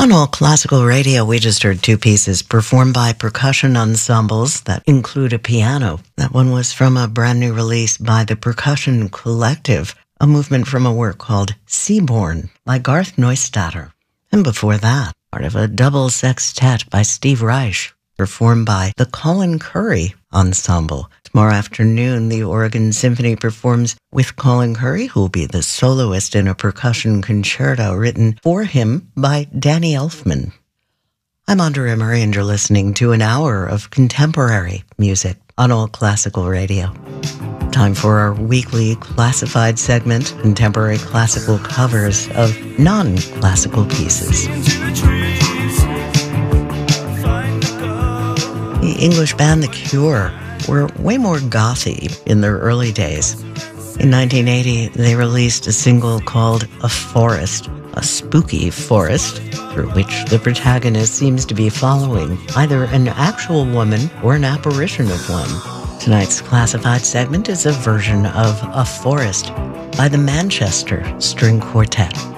On All Classical Radio, we just heard two pieces performed by percussion ensembles that include a piano. That one was from a brand new release by the Percussion Collective, a movement from a work called Seaborn by Garth Neustadter. And before that, part of a double sextet by Steve Reich, performed by the Colin Currie Ensemble. Tomorrow afternoon, the Oregon Symphony performs with Colin Currie, who will be the soloist in a percussion concerto written for him by Danny Elfman. I'm Andrea Murray, and you're listening to an hour of contemporary music on All Classical Radio. Time for our weekly classified segment, contemporary classical covers of non-classical pieces. The English band The Cure were way more gothy in their early days. In 1980, they released a single called A Forest, a spooky forest through which the protagonist seems to be following either an actual woman or an apparition of one. Tonight's classified segment is a version of A Forest by the Manchester String Quartet.